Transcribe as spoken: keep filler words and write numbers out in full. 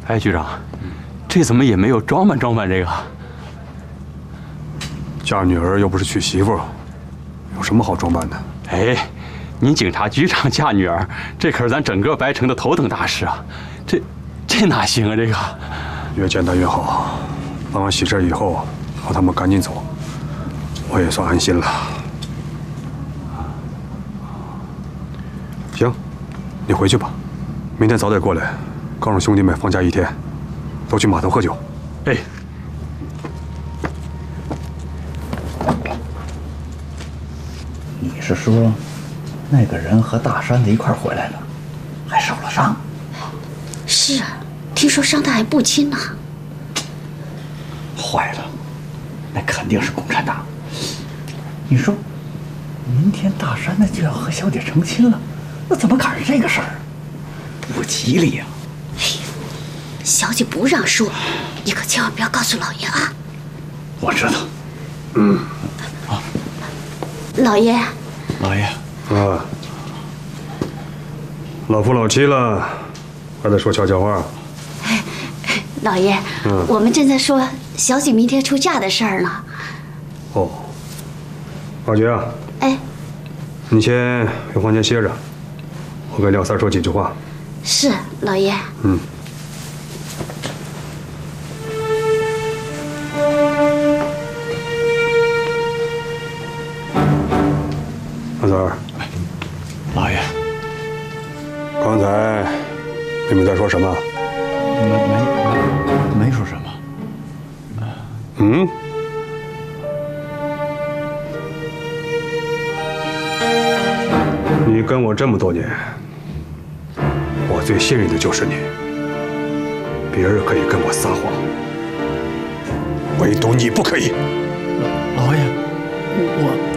哎，局长，这怎么也没有装扮装扮这个？ 嫁女儿又不是娶媳妇，有什么好装扮的？ 哎，您警察局长嫁女儿，这可是咱整个白城的头等大事啊！这这哪行啊？这个越简单越好。办完喜事以后，让他们赶紧走，我也算安心了。行，你回去吧，明天早点过来，告诉兄弟们放假一天，都去码头喝酒。 哎。 你是说，那个人和大山子一块回来了，还受了伤？ 是啊，听说伤得还不轻呢。 坏了，那肯定是共产党。你说，明天大山子就要和小姐成亲了，那怎么赶上这个事儿？不吉利呀！ 哎呀，小姐不让说，你可千万不要告诉老爷啊。 我知道。 嗯。 啊。 老爷， 老爷， 啊，老夫老妻了，还得说悄悄话。 哎，老爷，嗯、我们正在说小姐明天出嫁的事儿呢。 哦，阿菊啊， 哎， 你先回房间歇着，我跟廖三说几句话。 是，老爷。 嗯。阿三儿， 老爷， 刚才你们在说什么？ 没没没说什么。 嗯？你跟我这么多年，我最信任的就是你。别人可以跟我撒谎，唯独你不可以。 老爷，我。